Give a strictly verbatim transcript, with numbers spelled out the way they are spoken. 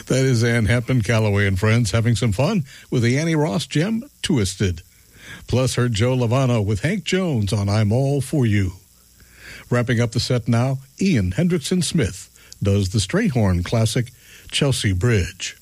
That is Ann Hepburn, Calloway and Friends having some fun with the Annie Ross gem, Twisted. Plus heard Joe Lovano with Hank Jones on I'm All For You. Wrapping up the set now, Ian Hendrickson Smith does the Strayhorn classic, Chelsea Bridge.